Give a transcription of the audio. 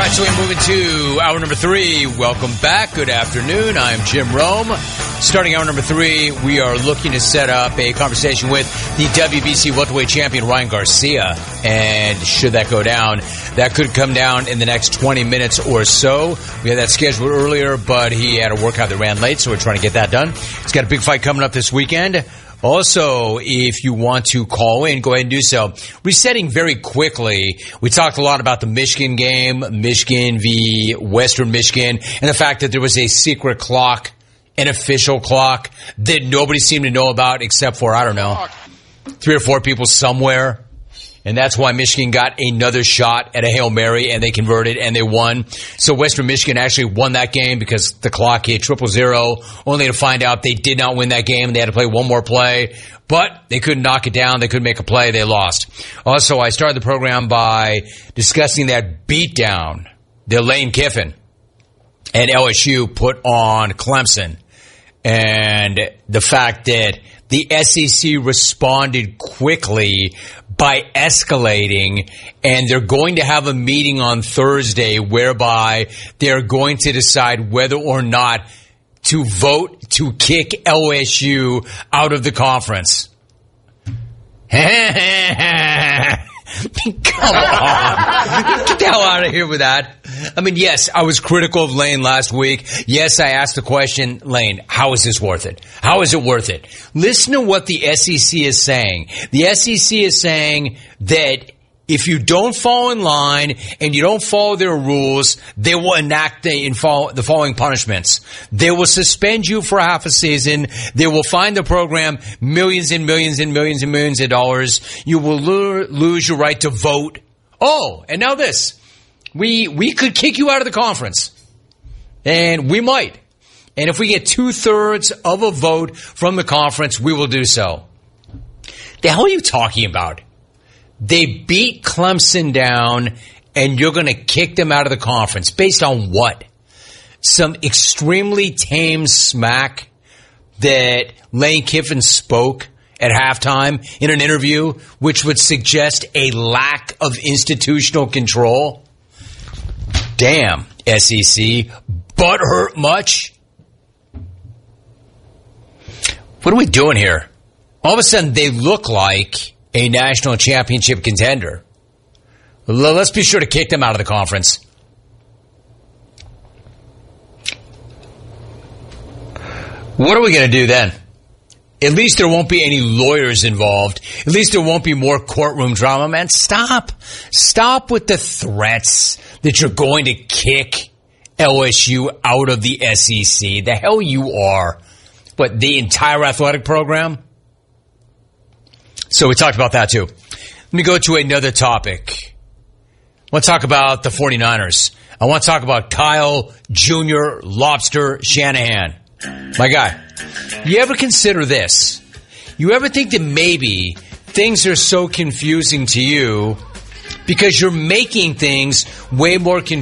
right, so we move into hour number 3. Welcome back. Good afternoon. I'm Jim Rome. Starting hour number 3, we are looking to set up a conversation with the WBC welterweight champion Ryan Garcia. And should that go down, that could come down in the next 20 minutes or so. We had that scheduled earlier, but he had a workout that ran late, so we're trying to get that done. He's got a big fight coming up this weekend. Also, if you want to call in, go ahead and do so. Resetting very quickly, we talked a lot about the Michigan game, Michigan v. Western Michigan, and the fact that there was a secret clock, an official clock, that nobody seemed to know about except for, I don't know, 3 or 4 people somewhere. And that's why Michigan got another shot at a Hail Mary, and they converted, and they won. So Western Michigan actually won that game because the clock hit 000, only to find out they did not win that game. They had to play one more play, but they couldn't knock it down. They couldn't make a play. They lost. Also, I started the program by discussing that beatdown that Lane Kiffin and LSU put on Clemson, and the fact that the SEC responded quickly by escalating, and they're going to have a meeting on Thursday whereby they're going to decide whether or not to vote to kick LSU out of the conference. Come on. Get the hell out of here with that. I mean, yes, I was critical of Lane last week. Yes, I asked the question, Lane, how is this worth it? How is it worth it? Listen to what the SEC is saying. The SEC is saying that if you don't fall in line and you don't follow their rules, they will enact the following punishments. They will suspend you for half a season. They will fine the program millions and millions and millions and millions of dollars. You will lose your right to vote. Oh, and now this. We could kick you out of the conference. And we might. And if we get 2/3 of a vote from the conference, we will do so. The hell are you talking about? They beat Clemson down, and you're going to kick them out of the conference. Based on what? Some extremely tame smack that Lane Kiffin spoke at halftime in an interview, which would suggest a lack of institutional control. Damn, SEC. Butthurt much? What are we doing here? All of a sudden, they look like a national championship contender. Let's be sure to kick them out of the conference. What are we going to do then? At least there won't be any lawyers involved. At least there won't be more courtroom drama. Man, stop. Stop with the threats that you're going to kick LSU out of the SEC. The hell you are. What, the entire athletic program? So we talked about that too. Let me go to another topic. I want to talk about the 49ers. I want to talk about Kyle Jr. Lobster Shanahan. My guy. You ever consider this? You ever think that maybe things are so confusing to you because you're making things way more confusing